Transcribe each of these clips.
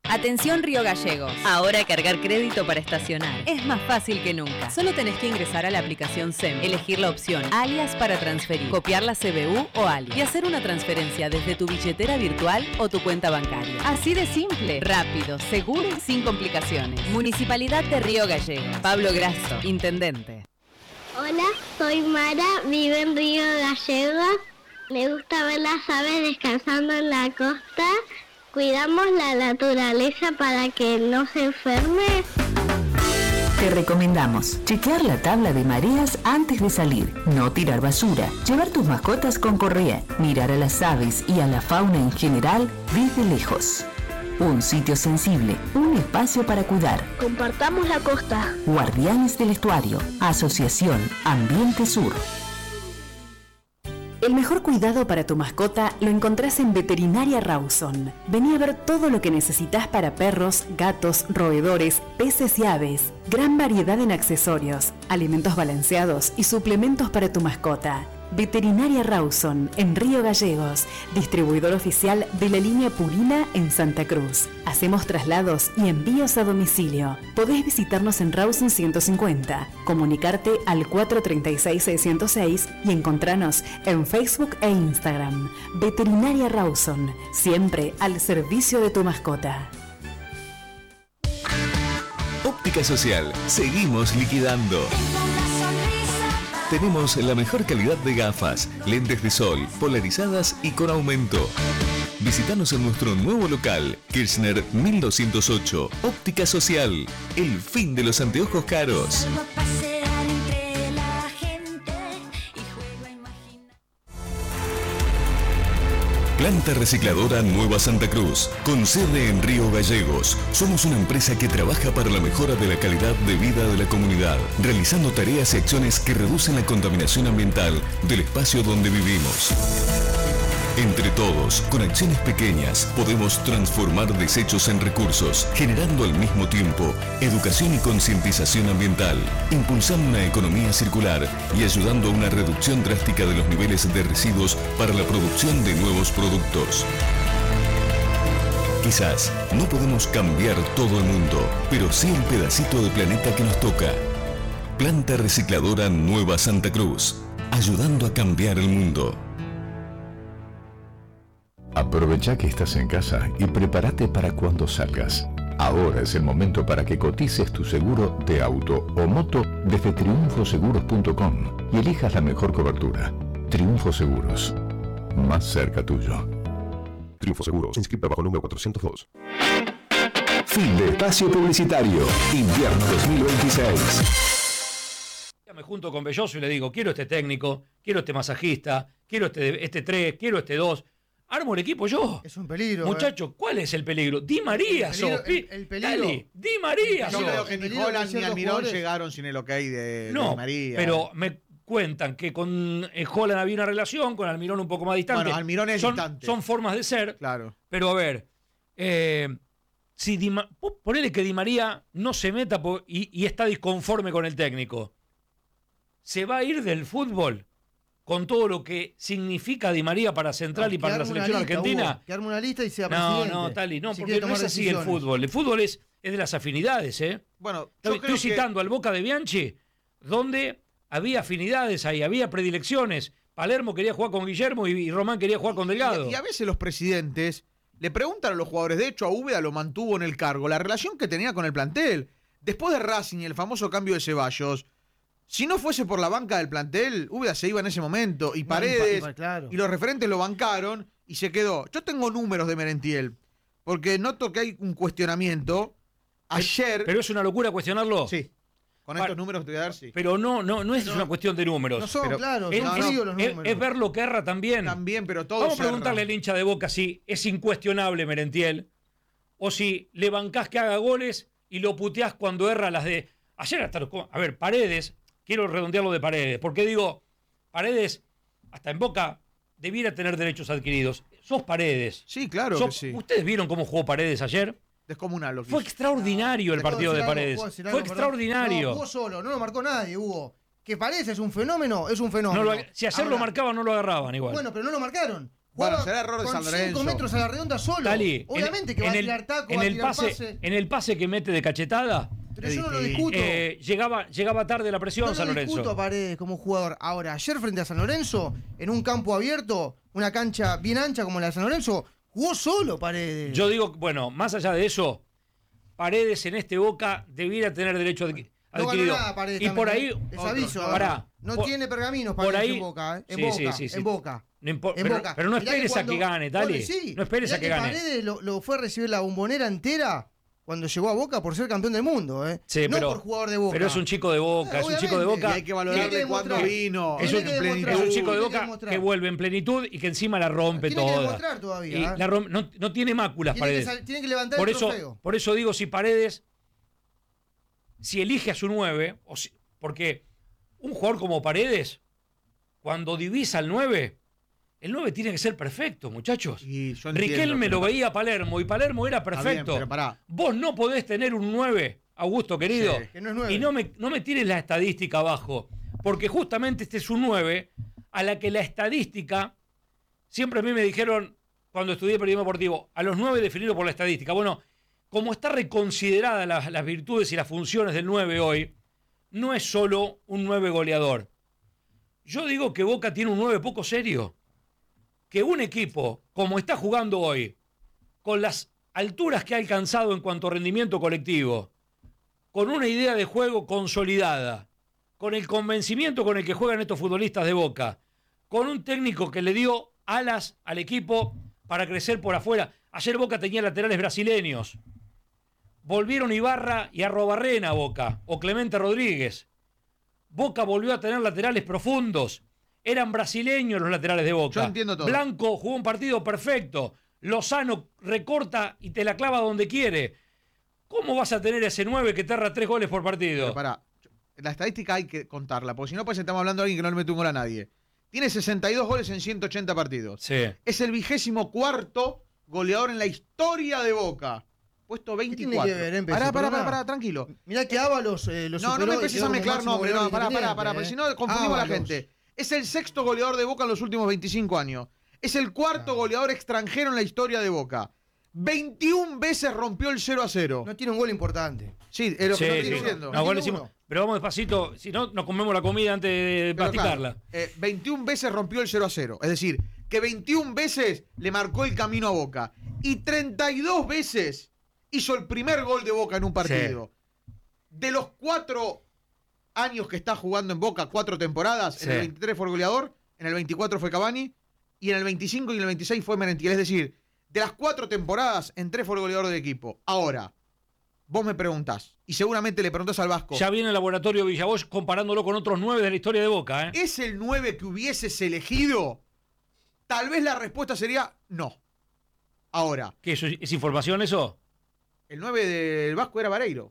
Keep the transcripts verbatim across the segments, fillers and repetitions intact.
Atención Río Gallegos. Ahora cargar crédito para estacionar es más fácil que nunca. Solo tenés que ingresar a la aplicación S E M, elegir la opción alias para transferir, copiar la C B U o alias y hacer una transferencia desde tu billetera virtual o tu cuenta bancaria. Así de simple, rápido, seguro y sin complicaciones. Municipalidad de Río Gallegos. Pablo Grasso, intendente. Hola, soy Mara, vivo en Río Gallegos. Me gusta ver las aves descansando en la costa. Cuidamos la naturaleza para que no se enferme. Te recomendamos chequear la tabla de mareas antes de salir, no tirar basura, llevar tus mascotas con correa, mirar a las aves y a la fauna en general desde lejos. Un sitio sensible, un espacio para cuidar. Compartamos la costa. Guardianes del Estuario, Asociación Ambiente Sur. El mejor cuidado para tu mascota lo encontrás en Veterinaria Rawson. Vení a ver todo lo que necesitas para perros, gatos, roedores, peces y aves. Gran variedad en accesorios, alimentos balanceados y suplementos para tu mascota. Veterinaria Rawson, en Río Gallegos, distribuidor oficial de la línea Purina en Santa Cruz. Hacemos traslados y envíos a domicilio. Podés visitarnos en Rawson ciento cincuenta, comunicarte al cuatro tres seis, seis cero seis y encontranos en Facebook e Instagram. Veterinaria Rawson, siempre al servicio de tu mascota. Óptica Social, seguimos liquidando. Tenemos la mejor calidad de gafas, lentes de sol, polarizadas y con aumento. Visítanos en nuestro nuevo local, Kirchner mil doscientos ocho, Óptica Social, el fin de los anteojos caros. Planta Recicladora Nueva Santa Cruz, con sede en Río Gallegos. Somos una empresa que trabaja para la mejora de la calidad de vida de la comunidad, realizando tareas y acciones que reducen la contaminación ambiental del espacio donde vivimos. Entre todos, con acciones pequeñas, podemos transformar desechos en recursos, generando al mismo tiempo educación y concientización ambiental, impulsando una economía circular y ayudando a una reducción drástica de los niveles de residuos para la producción de nuevos productos. Quizás no podemos cambiar todo el mundo, pero sí el pedacito de planeta que nos toca. Planta Recicladora Nueva Santa Cruz, ayudando a cambiar el mundo. Aprovecha que estás en casa y prepárate para cuando salgas. Ahora es el momento para que cotices tu seguro de auto o moto desde triunfo seguros punto com y elijas la mejor cobertura. Triunfo Seguros, más cerca tuyo. Triunfo Seguros, inscrita bajo el número cuatrocientos dos. Fin de espacio publicitario. Invierno dos mil veintiséis. Me junto con Belloso y le digo, quiero este técnico, quiero este masajista, quiero este, este tres, quiero este dos. Armo el equipo yo. Es un peligro. Muchachos, ¿cuál es el peligro? Di María, el peligro, sos. El, el peligro. Dale, Di María, No sos. creo que ni Holland ni Almirón llegaron sin el ok de, no, de María. Pero me cuentan que con eh, Holland había una relación, con Almirón un poco más distante. Bueno, Almirón es son, distante. Son formas de ser. Claro. Pero a ver, eh, si Di Ma- ponele que Di María no se meta po- y, y está disconforme con el técnico. ¿Se va a ir del fútbol? Con todo lo que significa Di María para Central no, y para la selección lista, argentina. Hugo, que arme una lista y sea no, presidente. no, Tali, no, si porque no es así el fútbol. El fútbol es, es de las afinidades, ¿eh? Bueno, yo estoy, estoy citando que... al Boca de Bianchi, donde había afinidades ahí, había predilecciones. Palermo quería jugar con Guillermo y, y Román quería jugar con Delgado. Y, y a veces los presidentes le preguntan a los jugadores, de hecho a Úbeda lo mantuvo en el cargo, la relación que tenía con el plantel. Después de Racing y el famoso cambio de Ceballos, si no fuese por la banca del plantel, Úbeda se iba en ese momento. Y Paredes no, y, claro. y los referentes lo bancaron y se quedó. Yo tengo números de Merentiel, porque noto que hay un cuestionamiento. Ayer... ¿Pero es una locura cuestionarlo? Sí. Con estos Para, números que te voy a dar, sí. Pero no, no, no es no, una cuestión de números. No son, pero claro, es, son es, fríos los es, números. es ver lo que erra también. También, pero todo Vamos a preguntarle erra. al hincha de Boca si es incuestionable Merentiel o si le bancás que haga goles y lo puteás cuando erra las de... Ayer hasta... A ver, Paredes... Quiero redondearlo de Paredes, porque digo, Paredes, hasta en Boca, debiera tener derechos adquiridos. Sos Paredes. Sí, claro Sos, que sí. ¿Ustedes vieron cómo jugó Paredes ayer? Descomunal lo que Fue hizo. extraordinario el partido de Paredes. Algo, Fue extraordinario. No, jugó solo, no lo marcó nadie, Hugo. Que Paredes es un fenómeno, es un fenómeno. No lo, si ayer Ahora, lo marcaban, no lo agarraban igual. Bueno, pero no lo marcaron. Bueno, será error de con San Lorenzo. cinco metros a la redonda solo. Tali, Obviamente en, que va en a el, tirar taco, en va a el tirar pase, pase. En el pase que mete de cachetada, Pero yo no lo discuto. eh, llegaba, llegaba tarde la presión no San lo Lorenzo. discuto a Paredes como jugador. Ahora, ayer frente a San Lorenzo, en un campo abierto, una cancha bien ancha como la de San Lorenzo, jugó solo Paredes. Yo digo, bueno, más allá de eso, Paredes en este Boca debiera tener derecho adqu- No ganó adquirido. nada, Paredes, y por ahí, también, ¿eh? Es aviso. pará, no por, tiene pergaminos por Paredes ahí, en Boca, ¿eh? En sí, Boca, sí, sí, sí. en Boca. No impo- En pero, Boca. pero no Mirá esperes que a que gane, Tali. Bueno, sí, no esperes mirá a que, gane. Paredes lo, lo fue a recibir la bombonera entera cuando llegó a Boca por ser campeón del mundo, ¿eh? Sí, no pero, por jugador de Boca. pero es un chico de Boca, Eh, es un chico de obviamente. Boca. Y hay que valorarle cuándo vino. Es un, Tiene que demostrar, es un chico de tiene que Boca demostrar. que vuelve en plenitud y que encima la rompe Tiene que toda. demostrar todavía, Y ¿eh? la rom- no, no tiene máculas Tiene que, Paredes. sal- tiene que levantar Por el eso, trofeo. por eso digo, si Paredes, si elige a su nueve, o si- porque un jugador como Paredes, cuando divisa al nueve, el nueve tiene que ser perfecto, muchachos. Y yo entiendo, Riquelme pero- lo veía a Palermo y Palermo era Está bien, perfecto. pero pará. Vos no podés tener un nueve, Augusto querido, Sí, que no es nueve. y no me, no me tires la estadística abajo, porque justamente este es un nueve a la que la estadística, siempre a mí me dijeron, cuando estudié periodismo deportivo, a los nueve definido por la estadística. Bueno, como está reconsiderada las, las virtudes y las funciones del nueve hoy, no es solo un nueve goleador. Yo digo que Boca tiene un nueve poco serio. Que un equipo, como está jugando hoy, con las alturas que ha alcanzado en cuanto a rendimiento colectivo, con una idea de juego consolidada, con el convencimiento con el que juegan estos futbolistas de Boca, con un técnico que le dio alas al equipo para crecer por afuera. Ayer Boca tenía laterales brasileños. Volvieron Ibarra y Arrobarrena a Boca, o Clemente Rodríguez. Boca volvió a tener laterales profundos. Eran brasileños los laterales de Boca. Yo entiendo todo. Blanco jugó un partido perfecto. Lozano recorta y te la clava donde quiere. ¿Cómo vas a tener ese nueve que te erra tres goles por partido? Pero pará, la estadística hay que contarla, porque si no, pues estamos hablando de alguien que no le mete un gol a nadie. Tiene sesenta y dos goles en ciento ochenta partidos. Sí. Es el vigésimo cuarto goleador en la historia de Boca. Puesto veinticuatro. tiene que ver, Empecé? Pará, pará, Pero pará, nada. pará, tranquilo. Mirá que Ábalos eh, lo No, no superó me y empieces quedó a como mezclar máximo nombres, no, goleador pará, pará, independiente, pará, ¿eh? porque si no confundimos a la Ábalos. gente. Es el sexto goleador de Boca en los últimos veinticinco años. Es el cuarto goleador extranjero en la historia de Boca. veintiuna veces rompió el cero a cero. No tiene un gol importante. Sí, es lo Sí, que estoy sí. diciendo. No, igual veintiuno. decimos, pero vamos despacito, si no, nos comemos la comida antes de Pero masticarla. claro, eh, veintiuna veces rompió el cero a cero. Es decir, que veintiuna veces le marcó el camino a Boca. Y treinta y dos veces hizo el primer gol de Boca en un partido. De los cuatro años que está jugando en Boca, cuatro temporadas, Sí. en el veintitrés fue el goleador, en el veinticuatro fue Cavani, y en el veinticinco y en el veintiséis fue Merentiel. Es decir, de las cuatro temporadas, en tres fue el goleador del equipo. Ahora, vos me preguntás, y seguramente le preguntás al Vasco, Ya viene el laboratorio Villavoz comparándolo con otros nueve de la historia de Boca, ¿eh? ¿es el nueve que hubieses elegido? Tal vez la respuesta sería no. Ahora, ¿Qué es, es información eso? el nueve del Vasco era Vareiro,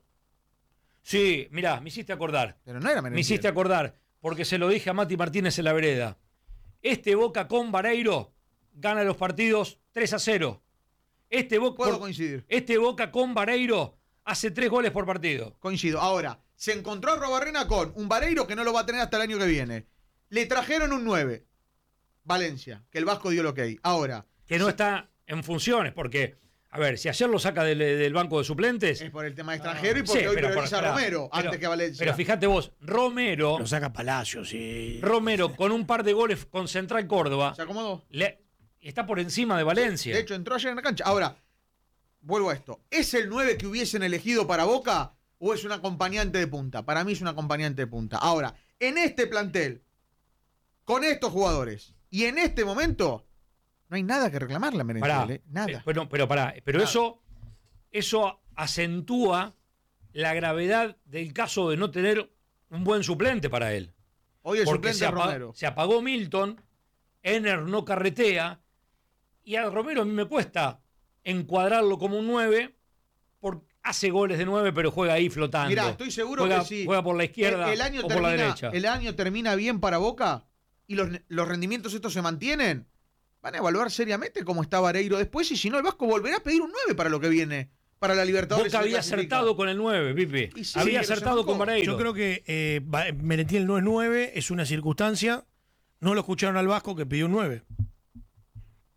Sí, mirá, me hiciste acordar. pero no era Me Merentiel. hiciste acordar, porque se lo dije a Mati Martínez en la vereda. Este Boca con Vareiro gana los partidos tres a cero. Este Boca, Puedo por- coincidir, este Boca con Vareiro hace tres goles por partido. coincido. Ahora, se encontró a Robarrena con un Vareiro que no lo va a tener hasta el año que viene. Le trajeron un nueve, Valencia, que el Vasco dio el ok. Ahora, Que no está en funciones, porque, a ver, si ayer lo saca del, del banco de suplentes. es por el tema extranjero y porque Sí, hoy pero, prioriza a pará, Romero pero- antes que a Valencia. Pero fíjate vos, Romero, Lo saca Palacios, sí. Romero con un par de goles con Central Córdoba, ¿Se acomodó? le- está por encima de Valencia. De hecho, entró ayer en la cancha. Ahora, vuelvo a esto. ¿Es el nueve que hubiesen elegido para Boca o es un acompañante de punta? Para mí es un acompañante de punta. Ahora, en este plantel, con estos jugadores y en este momento, no hay nada que reclamarle a Merentiel, Pará, ¿eh? Nada. eh, Pero, pero pará, pero Nada. eso, eso acentúa la gravedad del caso de no tener un buen suplente para él. Hoy el Porque suplente se, es apa- Romero. se apagó Milton, Ener no carretea, y a Romero a mí me cuesta encuadrarlo como un nueve, porque hace goles de nueve, pero juega ahí flotando. Mirá, estoy seguro juega, que si juega por la izquierda el, el año o por termina, la derecha. el año termina bien para Boca y los, los rendimientos estos se mantienen, van a evaluar seriamente cómo está Vareiro después y si no el Vasco volverá a pedir un nueve para lo que viene, para la Libertadores. Boca se había clasifica. acertado con el nueve, Pipi. Y sí, había pero se acertado mancó. con Vareiro. Yo creo que eh, Va- Merentiel no es nueve, es una circunstancia. No lo escucharon al Vasco que pidió un nueve.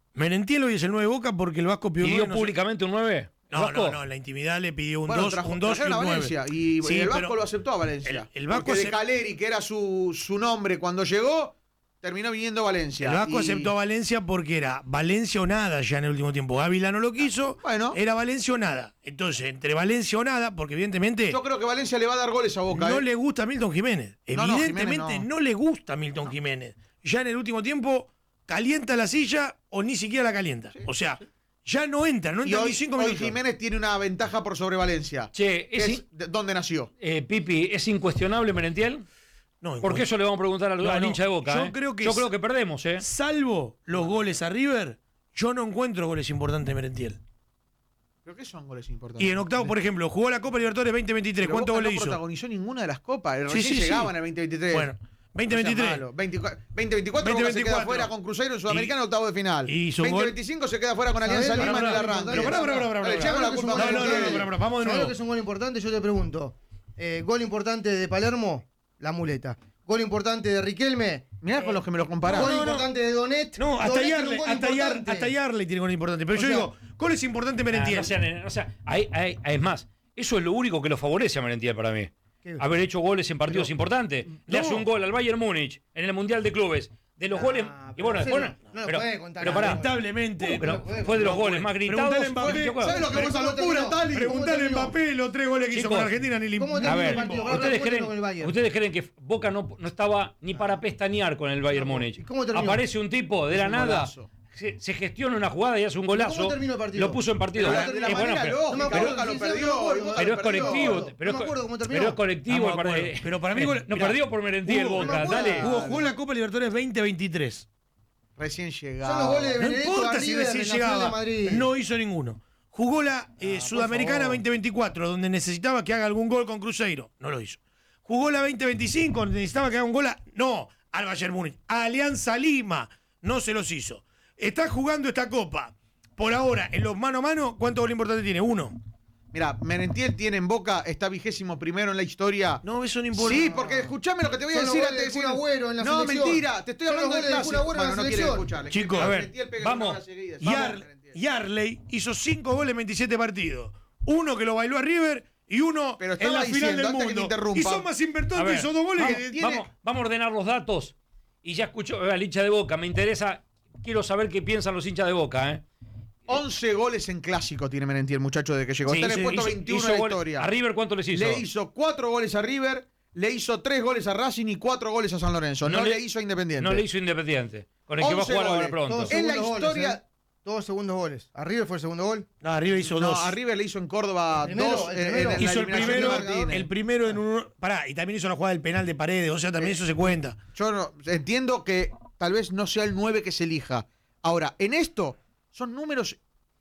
Merentiel hoy es el nueve de Boca porque el Vasco pidió un ¿Pidió nueve, no sé- públicamente un nueve? No, no, no, en la intimidad le pidió un Bueno, dos, trajo- un dos y trajeron un a nueve. Valencia. Y, Sí, y el Vasco pero lo aceptó a Valencia. El, el Vasco Porque de acep- Caleri, que era su, su nombre cuando llegó, terminó viniendo a Valencia. el Vasco Y- aceptó a Valencia porque era Valencia o nada ya en el último tiempo. Ávila no lo quiso, Bueno. era Valencia o nada. Entonces, entre Valencia o nada, porque evidentemente Yo creo que Valencia le va a dar goles a Boca. no ¿eh? le gusta a Milton Jiménez. No, no, Evidentemente Jiménez no. no. le gusta a Milton Jiménez. Ya en el último tiempo calienta la silla o ni siquiera la calienta. O sea, ya no entra, no Y entra hoy, ni cinco hoy minutos. Jiménez tiene una ventaja por sobre Valencia. Che, que es, es de- ¿Dónde nació? eh, Pipi, ¿es incuestionable Merentiel? No, Porque eso le vamos a preguntar al, No, al no. hincha de Boca. Yo ¿eh? creo que Yo es- creo que perdemos, ¿eh? Salvo los goles a River, yo no encuentro goles importantes de Merentiel. ¿Pero qué son goles importantes? Y en octavo, por ejemplo, jugó la Copa Libertadores veinte veintitrés. Pero ¿Cuántos Boca goles no hizo? protagonizó ninguna de las copas. Sí, Recién sí, sí. llegaban al veinte veintitrés. Bueno, veinte No sea veintitrés. malo. veinte veinte veinticuatro Boca se veinte veinticuatro. queda fuera con Cruzeiro en Sudamericana en octavo de final. Y hizo un veinte gol. veinticinco se queda fuera con Alianza ¿Sabés? Lima en Pará, el pará, arranque. pero pará, pará, pará, pará, Dale, pará. echame la ¿Sabés lo que culpa es un a gol no, no, Merentiel. no, pará, pará, vamos de ¿Sabés nuevo. lo que es un gol importante? Yo te pregunto. Eh, gol importante de Palermo, la muleta. Gol importante de Riquelme. Mirá con los que me lo comparás. Gol no, no. importante de Donet. No, hasta Donet tiene un Yarley, gol hasta, Yar, importante. hasta Yarley tiene gol importante. Pero O yo sea- digo, goles importantes Ah, Merentiel. no sean- o sea, hay- hay- es más, eso es lo único que lo favorece a Merentiel para mí. ¿Qué? Haber hecho goles en partidos Pero- importantes. Le no. hace un gol al Bayern Múnich en el Mundial de Clubes. De los Ah, goles. Y pero bueno, ese bueno, no- no lo pero, puede contar pero nada. pará. Lamentablemente. Pero no puede- fue de los no goles puede. más gritados. Preguntale a Mbappé. Yo creo- ¿Sabes lo que fue esa ¿Cómo locura, terminó? Tali? Preguntale a ¿Cómo terminó? Mbappé los tres goles que hizo Chicos, con Argentina ni le ¿cómo importa. A terminó ver, el partido? Ahora ustedes cuéntanos creen, con el Bayern. ustedes creen que Boca no, no estaba ni para pestañear con el Bayern Múnich. ¿Cómo terminó? Aparece un tipo de la un nada, golazo. se, se gestiona una jugada y hace un golazo. ¿Cómo terminó el partido? Lo puso en partido. Pero de la Eh, bueno, manera pero- No me lógica, acuerdo, Boca lo sinceramente perdió. no me acuerdo. Boca pero lo es perdió. colectivo. Pero, No me acuerdo cómo terminó. pero es colectivo. No me el partido. acuerdo. Pero para mí, Eh, gol- no mirá, perdió por Merentiel hubo- Boca. no me acuerdo. Dale. Jugó, jugó la Copa Libertadores veinte veintitrés. Recién Son llegado. los goles de No Benedetto importa a si River recién en la final de llegaba. Madrid. No hizo ninguno. Jugó la eh, por Sudamericana favor. veinte veinticuatro, donde necesitaba que haga algún gol con Cruzeiro. No lo hizo. Jugó la veinte veinticinco, donde necesitaba que haga un gol a... No, al Bayern Múnich. A Alianza Lima. No se los hizo. Está jugando esta Copa. Por ahora, en los mano a mano, ¿cuánto gol importante tiene? Uno. Mira, Merentiel tiene en Boca, está vigésimo primero en la historia. No, eso no importa. Sí, porque escuchame lo que te voy a Son los decir goles antes de del Kun decir. Agüero en la No, selección. mentira, te estoy Son hablando los del goles del Kun clásico. Agüero en Bueno, la no quiere selección. escuchar. Chicos, Que a ver, Merentiel pegue vamos. una seguida. Yar- Merentiel. Yarley hizo cinco goles en veintisiete partidos. Uno que lo bailó a River y uno Pero en estaba la final diciendo, del antes que te mundo. interrumpa. Y son más A importantes, ver, hizo dos goles. vamos, que- tiene- vamos, vamos a ordenar los datos. Y ya escucho al hincha de Boca. Me interesa, quiero saber qué piensan los hinchas de Boca. ¿eh? once goles en clásico tiene Merentiel, muchacho, desde que llegó. Sí, Está en el sí, puesto hizo- veintiuno hizo de la goles. historia. ¿A River cuánto les hizo? Le hizo cuatro goles a River, le hizo tres goles a Racing y cuatro goles a San Lorenzo. No, le, hizo a Independiente. No le hizo Independiente. Con el que va a once jugar ahora goles. pronto. Todos En la segundos historia- goles, ¿eh? Todos segundos goles. ¿A River fue el segundo gol? No, arriba hizo No, dos. a River le hizo en Córdoba El primero, dos el en, en primero. la Hizo el eliminación primero, de Martínez. el primero en un... Pará, y también hizo la jugada del penal de Paredes. O sea, también eso se cuenta. Yo no- entiendo que tal vez no sea el nueve que se elija. Ahora, en esto son números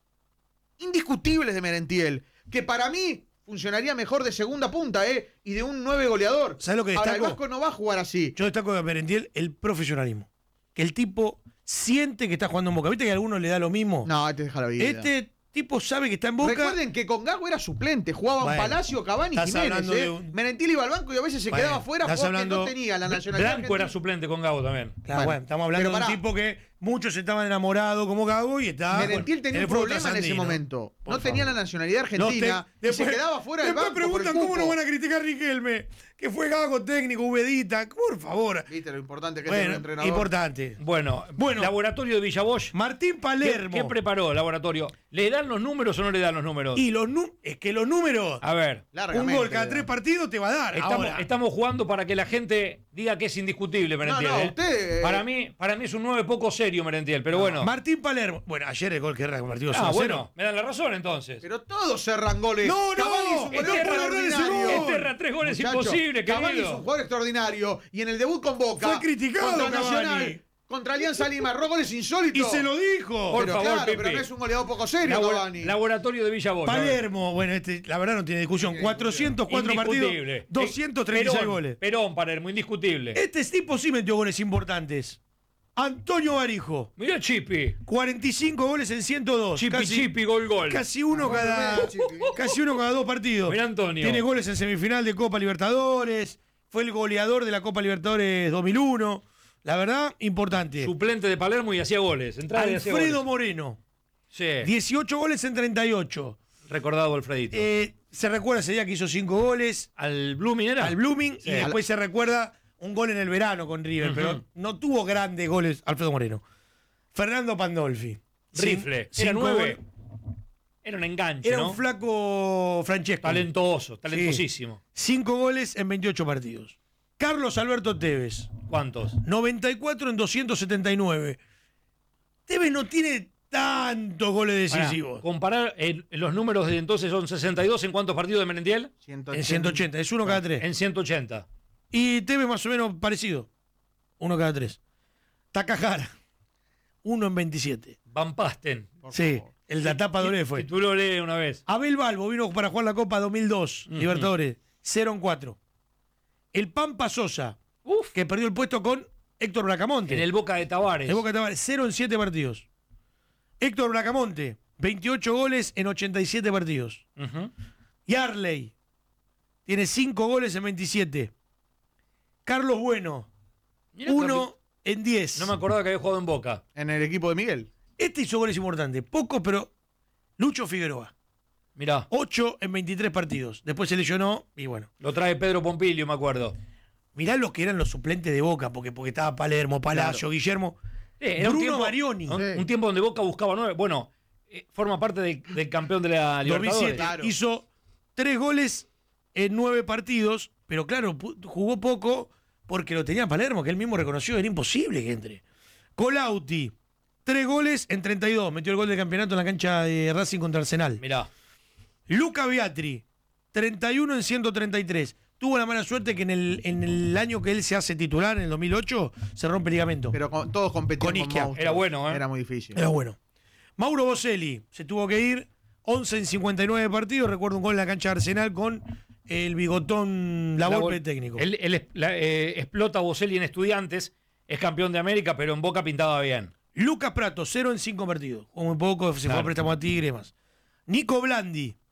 indiscutibles de Merentiel, que para mí funcionaría mejor de segunda punta, ¿eh? Y de un nueve goleador. ¿Sabes lo que Ahora, el destaco? Vasco no va a jugar así. Yo destaco de Merentiel el profesionalismo. Que el tipo siente que está jugando en Boca. ¿Viste que a algunos le da lo mismo? No, este deja la vida. Este tipo sabe que está en Boca. Recuerden que con Gago era suplente, jugaban Bueno, Palacio, Cavani y estás Jiménez. hablando ¿eh? de un- Merentiel iba al banco y a veces se Bueno, quedaba fuera estás porque hablando- no tenía la nacionalidad. Blanco era argentina. suplente con Gago también. Claro, Bueno, bueno, estamos hablando pero de un pará. tipo que muchos estaban enamorados como Gago y estaba. Merentiel con- tenía en un el fútbol problema en ese trasandino. momento. Por No tenía la favor. nacionalidad argentina No, te- y se quedaba fuera del después banco por el preguntan cómo cupo. nos van a criticar a Riquelme, que fue Gago técnico, Ubedita. Por favor. Viste lo importante que es Bueno, un entrenador. importante. Bueno, Bueno. laboratorio de Villavoz. Martín ¿Qué, Palermo. qué preparó el laboratorio? ¿Le dan los números o no le dan los números? y los nu- es que los números, A ver, un Largamente, gol cada le tres da. partidos te va a dar. estamos, Ahora, estamos jugando para que la gente diga que es indiscutible Merentiel. No, no, ¿eh? usted, eh, Para mí, para mí es un nueve poco serio Merentiel, pero bueno. Martín Palermo. Bueno, ayer el gol que era convertido Ah, cero a cero. bueno, me dan la razón entonces. Pero todos cerran goles. No, no, Cavani es un no jugador puede errar ese extraordinario. gol. Este erra tres goles Muchacho, imposible, Cavani querido. es un jugador extraordinario y en el debut con Boca Fue criticado, contra Cavani. Nacional, contra Alianza Lima, erró goles insólitos. Y se lo dijo. Por pero favor, claro, Pepe. pero no es un goleador poco serio, Labor- Cavani. laboratorio de Villavoz. a ver. Palermo, bueno, este, la verdad no tiene discusión. cuatrocientos cuatro partidos, Indiscutible. doscientos treinta y seis Perón, goles. Perón, Palermo, indiscutible. Este tipo sí metió goles importantes. Antonio Barijo, Mirá Chipi. cuarenta y cinco goles en ciento dos. Chipi, casi, Chipi, gol, gol. casi uno Gol cada medio, Chipi. casi uno cada dos partidos. Mirá Antonio. Tiene goles en semifinal de Copa Libertadores. Fue el goleador de la Copa Libertadores dos mil uno. La verdad, importante. Suplente de Palermo y hacía goles. Entraba y hacía Alfredo goles. Moreno. Sí. dieciocho goles en treinta y ocho. Recordado Alfredito. Eh, se recuerda ese día que hizo cinco goles. Al Blooming era. Al Blooming. Sí. Y después se recuerda un gol en el verano con River. Uh-huh. Pero no tuvo grandes goles Alfredo Moreno. Fernando Pandolfi. Rifle. Cin- Era cinco nueve. gol- Era un enganche, Era ¿no? un flaco Francesco. Talentoso, talentosísimo. Sí. Cinco goles en veintiocho partidos. Carlos Alberto Tevez. ¿Cuántos? noventa y cuatro en doscientos setenta y nueve. Tevez no tiene tantos goles decisivos. Ahora, comparar eh, los números de entonces son sesenta y dos en cuántos partidos de Merentiel? En ciento ochenta. Es uno cada tres. En ciento ochenta. Y Tevez más o menos parecido. Uno cada tres. Takahara. Uno en veintisiete. Van Pasten. Sí. El de la tapa doble fue. Tú lo lees una vez. Abel Balbo vino para jugar la Copa dos mil dos. Uh-huh. Libertadores. cero en cuatro. El Pampa Sosa. Uf. Que perdió el puesto con Héctor Bracamonte. En el Boca de Tavares. El Boca de Tavares. cero en siete partidos. Héctor Bracamonte. veintiocho goles en ochenta y siete partidos. Uh-huh. Yarley. Tiene cinco goles en veintisiete. Carlos Bueno. Mirá, uno en diez. No me acordaba que había jugado en Boca. En el equipo de Miguel. Este hizo goles importantes. Pocos, pero Lucho Figueroa. Mirá. ocho en veintitrés partidos. Después se lesionó y bueno. Lo trae Pedro Pompilio, me acuerdo. Mirá los que eran los suplentes de Boca, porque, porque estaba Palermo, Palacio, Claro. Guillermo. Eh, era Bruno un tiempo, Marioni. Un, Sí. un tiempo donde Boca buscaba nueve. Bueno, eh, forma parte del, del campeón de la Libertadores. dos mil siete. Claro. Hizo tres goles en nueve partidos, pero claro, pu- jugó poco porque lo tenía Palermo, que él mismo reconoció, era imposible que entre. Colauti, tres goles en treinta y dos. Metió el gol del campeonato en la cancha de Racing contra Arsenal. Mirá. Luca Beatri, treinta y uno en ciento treinta y tres. Tuvo la mala suerte que en el, en el año que él se hace titular, en el dos mil ocho, se rompe el ligamento. Pero con- todos competían Con con, Isquia. monstruos. Era bueno, ¿eh? Era muy difícil. Era bueno. Mauro Boselli se tuvo que ir, once en cincuenta y nueve partidos. Recuerdo un gol en la cancha de Arsenal con el bigotón, la, La golpe Vol- técnico. Él, él es- la- eh, explota a Boselli en Estudiantes, es campeón de América, pero en Boca pintaba bien. Lucas Prato, cero en cinco partidos. Jugó muy poco, se fue Claro. a préstamo a Tigre y más. Nico Blandi,